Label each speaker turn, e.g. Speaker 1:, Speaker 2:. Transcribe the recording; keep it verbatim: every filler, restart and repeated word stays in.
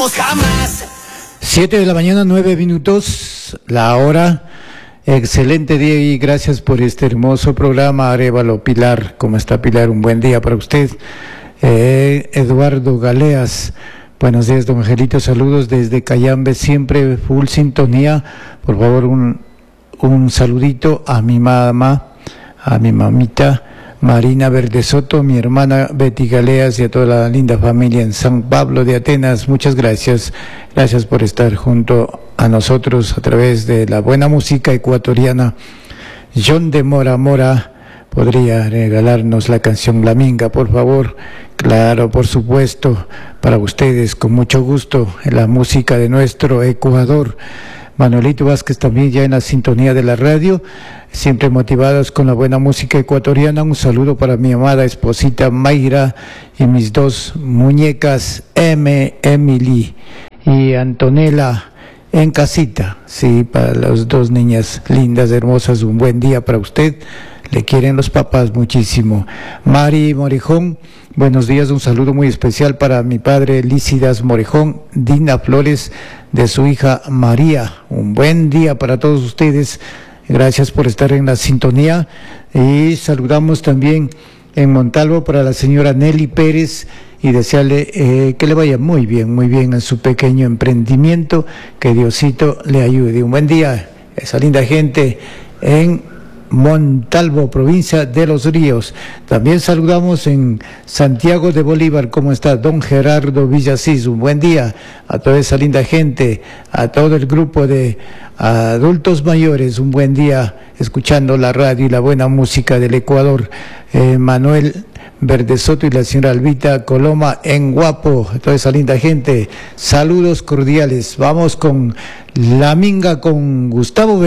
Speaker 1: olvidaremos jamás.
Speaker 2: Siete de la mañana, nueve minutos, la hora. Excelente día y gracias por este hermoso programa. Arévalo Pilar, ¿cómo está Pilar? Un buen día para usted. Eh, Eduardo Galeas, buenos días don Angelito, saludos desde Cayambe, siempre full sintonía. Por favor, un, un saludito a mi mamá, a mi mamita Marina Verde Soto, mi hermana Betty Galeas y a toda la linda familia en San Pablo de Atenas. Muchas gracias, gracias por estar junto a nosotros a través de la buena música ecuatoriana. John de Mora Mora, ¿podría regalarnos la canción La Minga, por favor? Claro, por supuesto, para ustedes, con mucho gusto, la música de nuestro Ecuador. Manuelito Vázquez también ya en la sintonía de la radio, siempre motivados con la buena música ecuatoriana. Un saludo para mi amada esposita Mayra y mis dos muñecas M, Emily y Antonella en casita. Sí, para las dos niñas lindas, hermosas, un buen día para usted. Le quieren los papás muchísimo. Mari Morejón, buenos días, un saludo muy especial para mi padre Lícidas Morejón, Dina Flores, de su hija María. Un buen día para todos ustedes, gracias por estar en la sintonía. Y saludamos también en Montalvo para la señora Nelly Pérez y desearle eh, que le vaya muy bien, muy bien en su pequeño emprendimiento, que Diosito le ayude. Un buen día, esa linda gente en Montalvo, provincia de Los Ríos. También saludamos en Santiago de Bolívar, ¿cómo está don Gerardo Villasís? Un buen día a toda esa linda gente, a todo el grupo de adultos mayores, un buen día escuchando la radio y la buena música del Ecuador. eh, Manuel Verde Soto y la señora Albita Coloma en Guapo, a toda esa linda gente, saludos cordiales. Vamos con La Minga con Gustavo